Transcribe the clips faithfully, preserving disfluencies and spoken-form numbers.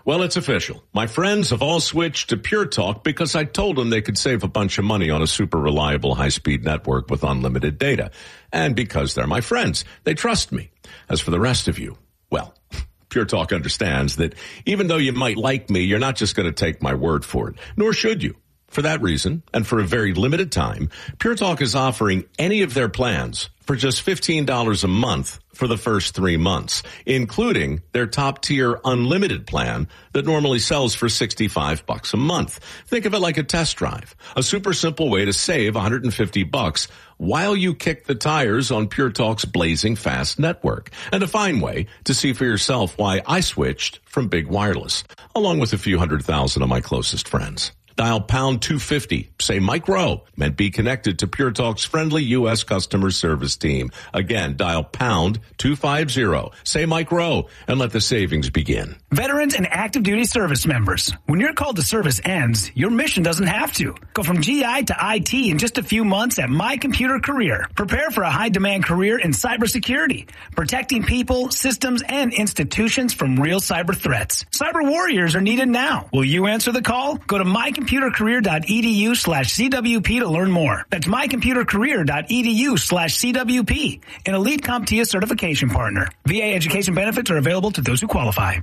Well, it's official. My friends have all switched to Pure Talk because I told them they could save a bunch of money on a super reliable high-speed network with unlimited data. And because they're my friends, they trust me. As for the rest of you, well, Pure Talk understands that even though you might like me, you're not just going to take my word for it, nor should you. For that reason, and for a very limited time, Pure Talk is offering any of their plans for just fifteen dollars a month for the first three months, including their top-tier unlimited plan that normally sells for sixty-five bucks a month. Think of it like a test drive, a super simple way to save one hundred fifty bucks while you kick the tires on Pure Talk's blazing fast network, and a fine way to see for yourself why I switched from big wireless, along with a few hundred thousand of my closest friends. Dial pound two fifty, say Mike Rowe, and be connected to Pure Talk's friendly U S customer service team. Again, dial pound two fifty, say Mike Rowe, and let the savings begin. Veterans and active duty service members, when your call to service ends, your mission doesn't have to. Go from G I to I T in just a few months at My Computer Career. Prepare for a high-demand career in cybersecurity, protecting people, systems, and institutions from real cyber threats. Cyber warriors are needed now. Will you answer the call? Go to mycomputercareer.edu slash CWP to learn more. That's mycomputercareer.edu slash CWP, an elite CompTIA certification partner. V A education benefits are available to those who qualify.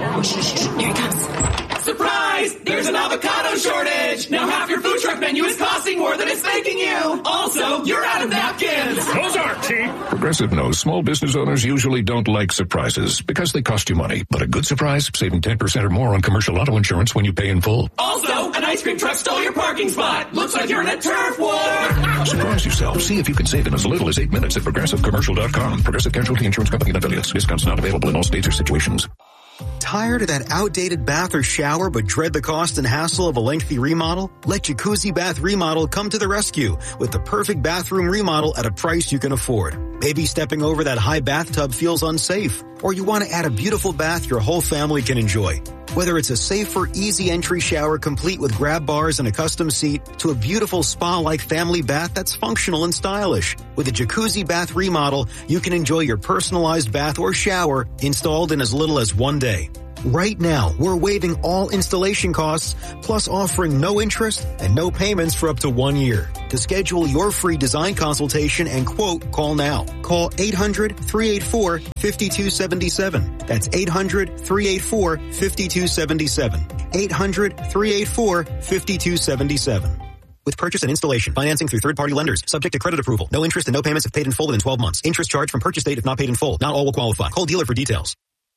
Here it comes. Surprise! There's an avocado shortage! Now half your food truck menu is costing more than it's making you! Also, you're out of napkins! Those aren't cheap! Progressive knows small business owners usually don't like surprises because they cost you money. But a good surprise, saving ten percent or more on commercial auto insurance when you pay in full. Also, an ice cream truck stole your parking spot! Looks like you're in a turf war! Surprise yourself. See if you can save in as little as eight minutes at progressive commercial dot com. Progressive Casualty Insurance Company and affiliates. Discounts not available in all states or situations. Tired of that outdated bath or shower but dread the cost and hassle of a lengthy remodel? Let Jacuzzi Bath Remodel come to the rescue with the perfect bathroom remodel at a price you can afford. Maybe stepping over that high bathtub feels unsafe, or you want to add a beautiful bath your whole family can enjoy. Whether it's a safer, easy entry shower complete with grab bars and a custom seat to a beautiful spa-like family bath that's functional and stylish. With a Jacuzzi Bath Remodel, you can enjoy your personalized bath or shower installed in as little as one day. Right now, we're waiving all installation costs, plus offering no interest and no payments for up to one year. To schedule your free design consultation and quote, call now. Call eight hundred, three eight four, five two seven seven. That's eight hundred, three eight four, five two seven seven. eight hundred, three eight four, five two seven seven. With purchase and installation, financing through third-party lenders, subject to credit approval. No interest and no payments if paid in full within twelve months. Interest charged from purchase date if not paid in full. Not all will qualify. Call dealer for details.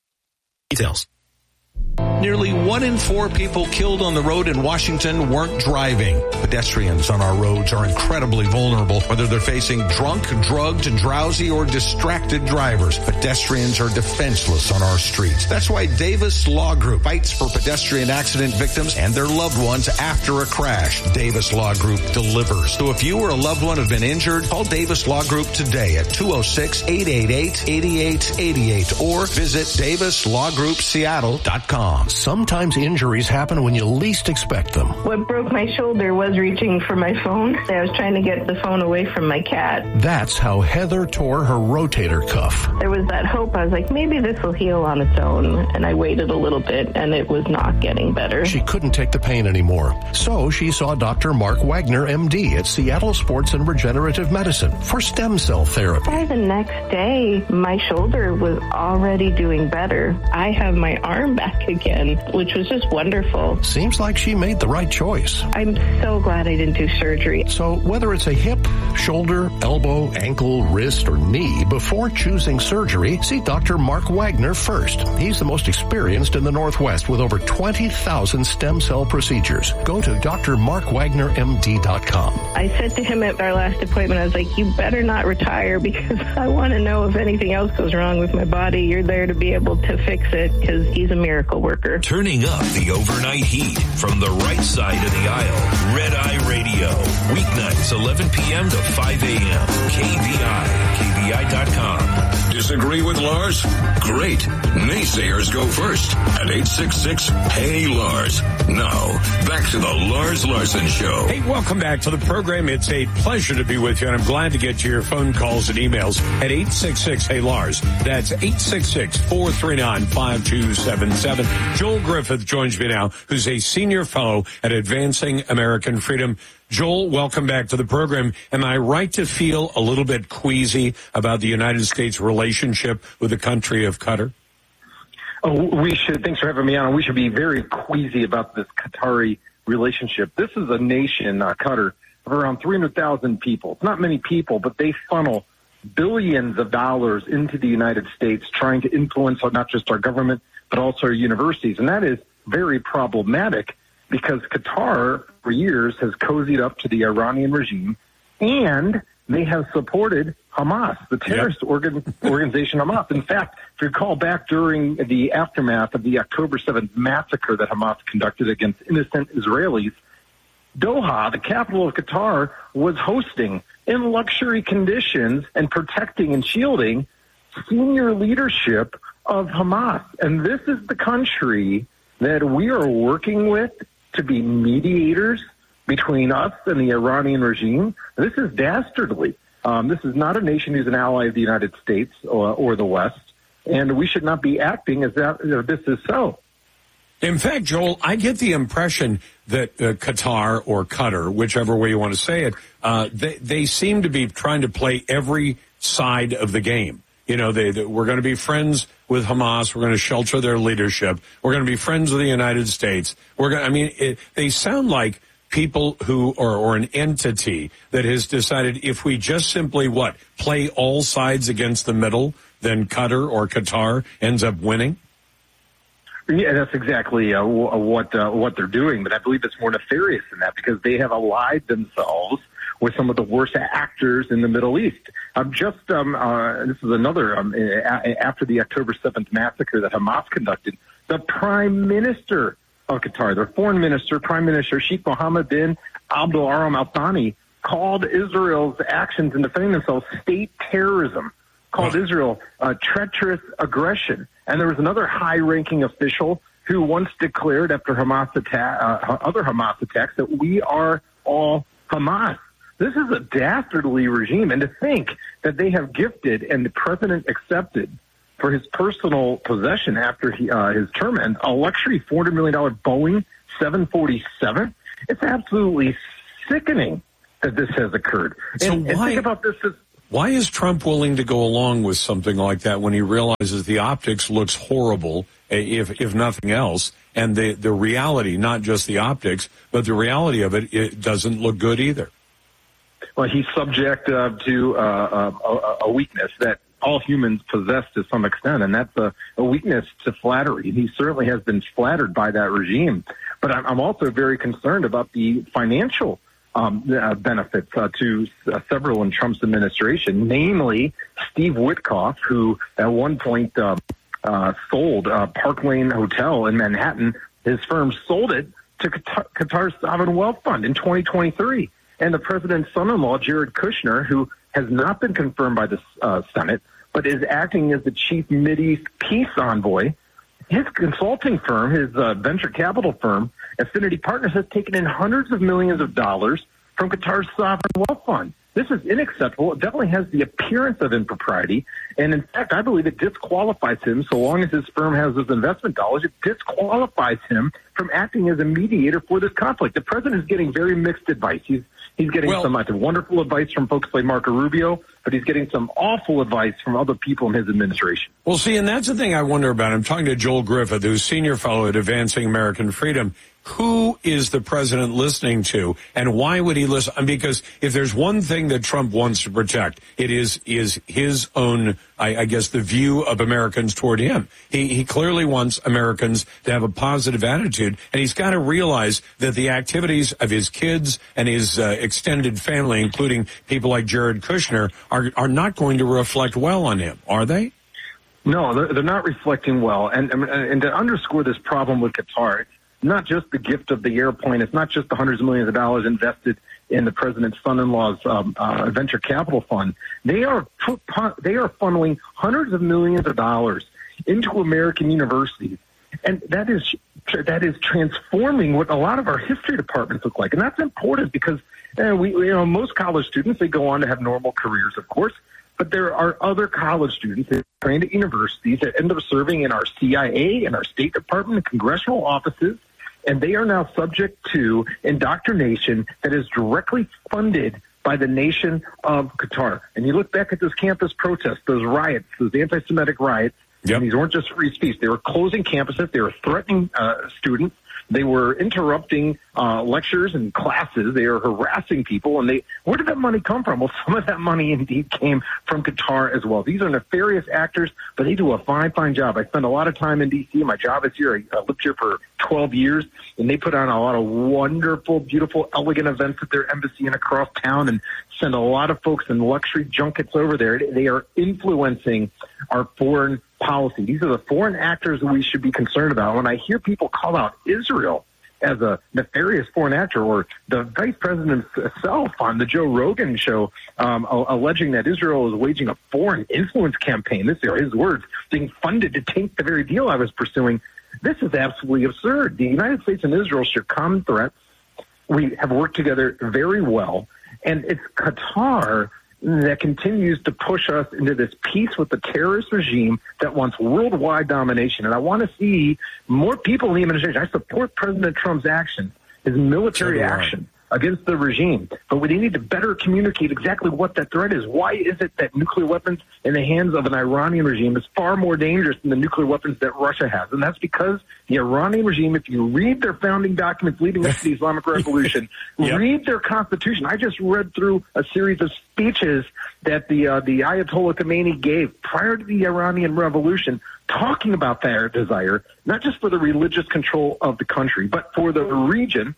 Details. Nearly one in four people killed on the road in Washington weren't driving. Pedestrians on our roads are incredibly vulnerable, whether they're facing drunk, drugged, drowsy, or distracted drivers. Pedestrians are defenseless on our streets. That's why Davis Law Group fights for pedestrian accident victims and their loved ones after a crash. Davis Law Group delivers. So if you or a loved one have been injured, call Davis Law Group today at two oh six, eight eight eight, eight eight eight eight or visit davis law group seattle dot com. Sometimes injuries happen when you least expect them. What broke my shoulder was reaching for my phone. I was trying to get the phone away from my cat. That's how Heather tore her rotator cuff. There was that hope. I was like, maybe this will heal on its own. And I waited a little bit, and it was not getting better. She couldn't take the pain anymore. So she saw Doctor Mark Wagner, M D, at Seattle Sports and Regenerative Medicine for stem cell therapy. By the next day, my shoulder was already doing better. I have my arm back again, which was just wonderful. Seems like she made the right choice. I'm so glad I didn't do surgery. So whether it's a hip, shoulder, elbow, ankle, wrist, or knee, before choosing surgery, see Doctor Mark Wagner first. He's the most experienced in the Northwest with over twenty thousand stem cell procedures. Go to D R mark wagner M D dot com. I said to him at our last appointment, I was like, you better not retire because I want to know if anything else goes wrong with my body. You're there to be able to fix it because he's a miracle worker. Turning up the overnight heat from the right side of the aisle. Red Eye Radio. Weeknights eleven p.m. to five a.m. K V I. K V I dot com. Disagree with Lars? Great. Naysayers go first at eight six six, H E Y, Lars. Now, back to the Lars Larson Show. Hey, welcome back to the program. It's a pleasure to be with you, and I'm glad to get to your phone calls and emails at eight six six, H E Y, Lars. That's eight six six, four three nine, five two seven seven. Joel Griffith joins me now, who's a senior fellow at Advancing American Freedom. Joel, welcome back to the program. Am I right to feel a little bit queasy about the United States relationship with the country of Qatar? Oh, we should. Thanks for having me on. We should be very queasy about this Qatari relationship. This is a nation, uh, Qatar, of around three hundred thousand people. It's not many people, but they funnel billions of dollars into the United States trying to influence not just our government, but also our universities. And that is very problematic because Qatar, for years, has cozied up to the Iranian regime, and they have supported Hamas, the terrorist yep. organ, organization Hamas. In fact, if you recall back during the aftermath of the October seventh massacre that Hamas conducted against innocent Israelis, Doha, the capital of Qatar, was hosting in luxury conditions and protecting and shielding senior leadership of Hamas. And this is the country that we are working with to be mediators between us and the Iranian regime. This is dastardly. Um, this is not a nation who's an ally of the United States or, or the West, and we should not be acting as that you know, this is so. In fact, Joel, I get the impression that uh, Qatar or Qatar, whichever way you want to say it, uh, they, they seem to be trying to play every side of the game. You know, they, they, we're going to be friends with Hamas. We're going to shelter their leadership. We're going to be friends with the United States. We're going. I mean, it, they sound like people who or or an entity that has decided if we just simply what play all sides against the middle, then Qatar or Qatar ends up winning. Yeah, that's exactly uh, what uh, what they're doing. But I believe it's more nefarious than that because they have allied themselves with some of the worst actors in the Middle East. Um, just um, uh, this is another um, a- after the October seventh massacre that Hamas conducted. The Prime Minister of Qatar, their Foreign Minister, Prime Minister Sheikh Mohammed bin Abdul Aram Al Thani, called Israel's actions in defending themselves state terrorism. Called oh. Israel uh, treacherous aggression. And there was another high-ranking official who once declared after Hamas attack, uh, other Hamas attacks that we are all Hamas. This is a dastardly regime. And to think that they have gifted and the president accepted for his personal possession after he, uh, his term ends a luxury four hundred million dollars Boeing seven forty-seven, it's absolutely sickening that this has occurred. So and, why, and think about this as why is Trump willing to go along with something like that when he realizes the optics looks horrible, if if nothing else, and the, the reality, not just the optics, but the reality of it, it doesn't look good either? Well, he's subject uh, to uh, a, a weakness that all humans possess to some extent, and that's a, a weakness to flattery. He certainly has been flattered by that regime. But I'm, I'm also very concerned about the financial um, uh, benefits uh, to uh, several in Trump's administration, namely Steve Witkoff, who at one point uh, uh, sold uh, Park Lane Hotel in Manhattan. His firm sold it to Qatar, Qatar's Sovereign Wealth Fund in twenty twenty-three. And the president's son-in-law, Jared Kushner, who has not been confirmed by the uh, Senate, but is acting as the chief Mideast peace envoy, his consulting firm, his uh, venture capital firm, Affinity Partners, has taken in hundreds of millions of dollars from Qatar's Sovereign Wealth Fund. This is unacceptable. It definitely has the appearance of impropriety. And in fact, I believe it disqualifies him, so long as his firm has those investment dollars, it disqualifies him from acting as a mediator for this conflict. The president is getting very mixed advice. He's He's getting well, some I think, wonderful advice from folks like Marco Rubio, but he's getting some awful advice from other people in his administration. Well, see, and that's the thing I wonder about. I'm talking to Joel Griffith, who's senior fellow at Advancing American Freedom. Who is the president listening to, and why would he listen? Because if there's one thing that Trump wants to protect, it is is his own, I, I guess, the view of Americans toward him. He he clearly wants Americans to have a positive attitude, and he's got to realize that the activities of his kids and his uh, extended family, including people like Jared Kushner, are are not going to reflect well on him, are they? No, they're, they're not reflecting well. And, and and to underscore this problem with Qatar, it's not just the gift of the airplane. It's not just the hundreds of millions of dollars invested in the president's son-in-law's um, uh, venture capital fund. They are they are funneling hundreds of millions of dollars into American universities, and that is that is transforming what a lot of our history departments look like. And that's important because uh, we, you know, most college students, they go on to have normal careers, of course. But there are other college students that are trained at universities that end up serving in our C I A and our State Department and congressional offices, and they are now subject to indoctrination that is directly funded by the nation of Qatar. And you look back at those campus protests, those riots, those anti-Semitic riots, yep. and these weren't just free speech. They were closing campuses. They were threatening uh, students. They were interrupting uh, lectures and classes. They were harassing people. And they, where did that money come from? Well, some of that money indeed came from Qatar as well. These are nefarious actors, but they do a fine, fine job. I spend a lot of time in D C. My job is here. I lived here for twelve years, and they put on a lot of wonderful, beautiful, elegant events at their embassy and across town and send a lot of folks in luxury junkets over there. They are influencing our foreign policy. These are the foreign actors that we should be concerned about. When I hear people call out Israel as a nefarious foreign actor, or the vice president himself on the Joe Rogan show um, alleging that Israel is waging a foreign influence campaign, this are his words, being funded to taint the very deal I was pursuing, this is absolutely absurd. The United States and Israel share common threats. We have worked together very well, and it's Qatar that continues to push us into this peace with the terrorist regime that wants worldwide domination. And I want to see more people in the administration. I support President Trump's action, his military action against the regime. But we need to better communicate exactly what that threat is. Why is it that nuclear weapons in the hands of an Iranian regime is far more dangerous than the nuclear weapons that Russia has? And that's because the Iranian regime, if you read their founding documents leading up to the Islamic Revolution, yep. read their constitution. I just read through a series of speeches that the uh, the Ayatollah Khomeini gave prior to the Iranian Revolution, talking about their desire, not just for the religious control of the country, but for the region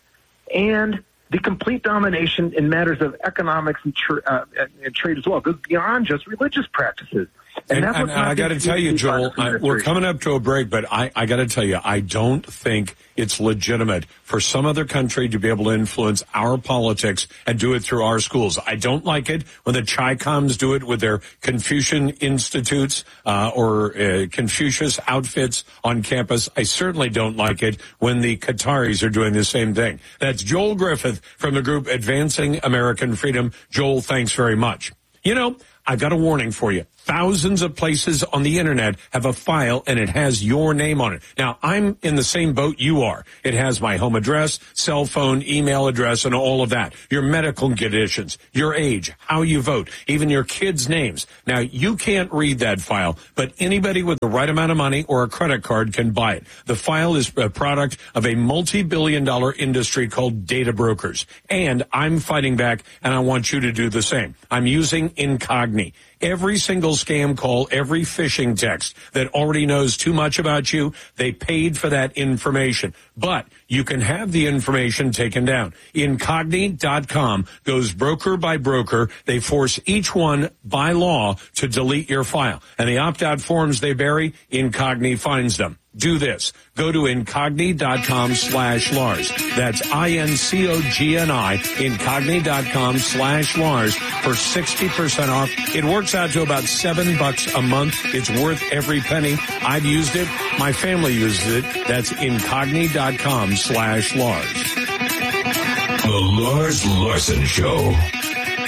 and the complete domination in matters of economics and, tra- uh, and trade as well. It goes beyond just religious practices. And, and, that's and I got to tell you, Joel, I, we're coming up to a break, but I, I got to tell you, I don't think it's legitimate for some other country to be able to influence our politics and do it through our schools. I don't like it when the Chi-Coms do it with their Confucian institutes uh, or uh, Confucius outfits on campus. I certainly don't like it when the Qataris are doing the same thing. That's Joel Griffith from the group Advancing American Freedom. Joel, thanks very much. You know, I've got a warning for you. Thousands of places on the internet have a file and it has your name on it. Now, I'm in the same boat you are. It has my home address, cell phone, email address, and all of that. Your medical conditions, your age, how you vote, even your kids' names. Now, you can't read that file, but anybody with the right amount of money or a credit card can buy it. The file is a product of a multi-billion dollar industry called data brokers. And I'm fighting back, and I want you to do the same. I'm using Incogni. Every single scam call, every phishing text that already knows too much about you, they paid for that information. But you can have the information taken down. Incogni dot com goes broker by broker. They force each one by law to delete your file. And the opt-out forms they bury, Incogni finds them. Do this. Go to Incogni dot com slash Lars. That's I N C O G N I, Incogni dot com slash Lars for sixty percent off. It works out to about seven bucks a month. It's worth every penny. I've used it. My family uses it. That's Incogni dot com slash Lars. The Lars Larson Show.